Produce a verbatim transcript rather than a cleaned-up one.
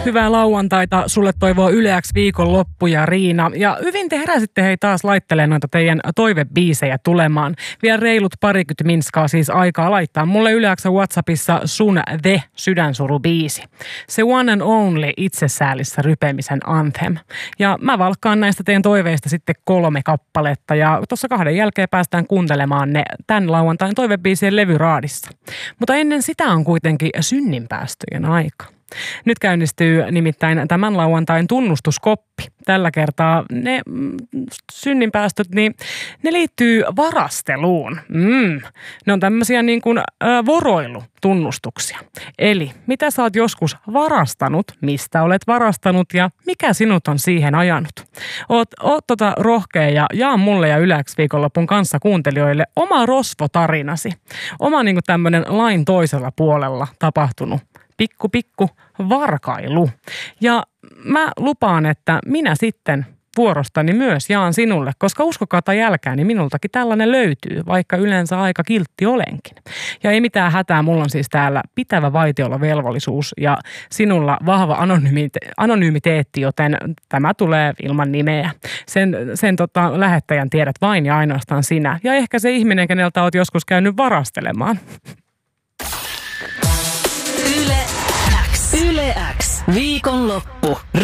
Hyvää lauantaita sulle toivoo Yle X viikonloppu ja Riina. Ja hyvin te heräsitte hei taas laittelemaan noita teidän toivebiisejä tulemaan. Vielä reilut parikymmentä minskaa siis aikaa laittaa mulle Yle X WhatsAppissa sun The Sydänsuru-biisi. Se one and only itsesäälissä rypemisen anthem. Ja mä valkkaan näistä teidän toiveista sitten kolme kappaletta ja tuossa kahden jälkeen päästään kuuntelemaan ne tämän lauantain toivebiisien levyraadissa. Mutta ennen sitä on kuitenkin synninpäästöjen aika. Nyt käynnistyy nimittäin tämän lauantain tunnustuskoppi. Tällä kertaa ne mm, synninpäästöt, niin ne liittyy varasteluun. Mm. Ne on tämmöisiä niin kuin äh, voroilutunnustuksia. Eli mitä sä oot joskus varastanut, mistä olet varastanut ja mikä sinut on siihen ajanut. Oot, oot tota rohkea ja jaa mulle ja Yle X viikonlopun kanssa kuuntelijoille oma rosvotarinasi. Oma niin kuin tämmöinen lain toisella puolella tapahtunut pikku pikku varkailu. Ja mä lupaan, että minä sitten vuorostani myös jaan sinulle, koska uskokaa tai jälkään, niin minultakin tällainen löytyy, vaikka yleensä aika kiltti olenkin. Ja ei mitään hätää, mulla on siis täällä pitävä vaitiolovelvollisuus ja sinulla vahva anonymite- anonymiteetti, joten tämä tulee ilman nimeä. Sen, sen tota, lähettäjän tiedät vain ja ainoastaan sinä. Ja ehkä se ihminen, keneltä olet joskus käynyt varastelemaan. Yle X. Yle X. Viikonloppu.